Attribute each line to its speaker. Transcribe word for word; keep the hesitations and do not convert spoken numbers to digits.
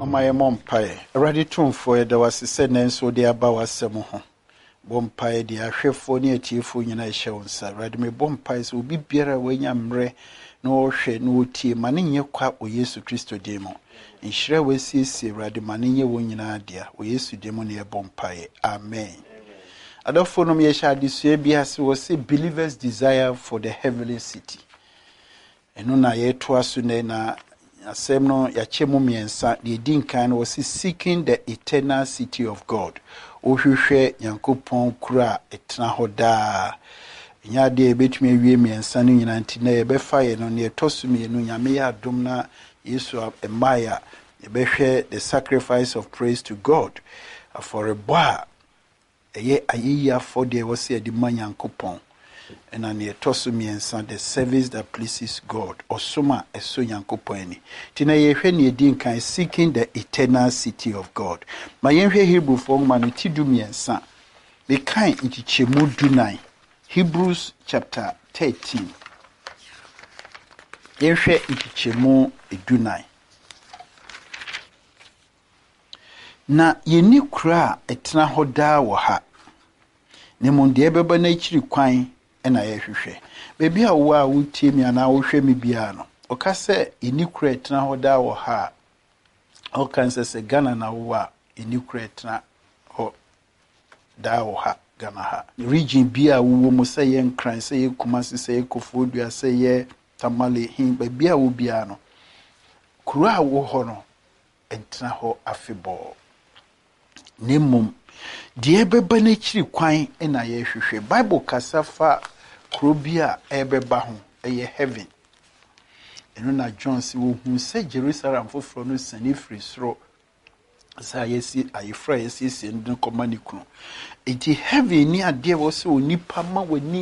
Speaker 1: My mom pie, ready to for the was a sentence so dear Bawasemo. Bompire, the Ashefo near Chief United Shows, sir. Ready me bompies will be better when yamre, no shade, no tea, manning your quap with Yesu Christo demo. In Shre we see, see, ready manning your winning dear, we Yesu demo near bompire. Amen. I don't follow me, shall this year be as was a believer's desire for the heavenly city. And no, I yet was na. Asem no ya chemu miensa the din kan was seeking the eternal city of God. Ohwehwe Yankopon kura etna hoda. Nya de betumi awie miensa no nyina ntina ye befa ye no ne tosumi no nyame ya adom na Yesu emaya ye behwe the sacrifice of praise to God for a boa eye ayiya for the was the man Yankopon. And an etosumi and the service that pleases God, or soma a so yankoponi. Tina ye when din kan seeking the eternal city of God. My yenhwe Hebrew form manuti dumi and san. The kind into chemu dunai. Hebrews chapter thirteen. Yenhwe into chemu dunai. Na yeni kura etna hoda waha. Nemonde beba na ichiri kwan ena yehwehwe bebi a wo a wutie mi ana wo hwe mi bia no o ka se inikura etna hoda wo ha o kan se se Ghana na wo a inikura etna ho da wo ha Ghana ha region bia wo mo se ye nkran se ye Kumasi se ye Kofodua se ye Tamale hin bebi a wo bia no kura wo ho no etna ho afebo nemum die beba na chiri kwan ena yehwehwe Bible kasafa krobia ebeba ho eye heaven eno na John si wo hu se Jerusalem foforo no sani free soro sa yesi ayefra yesi si ndin komani kunu enti heaven ni ade wo se onipa ma wani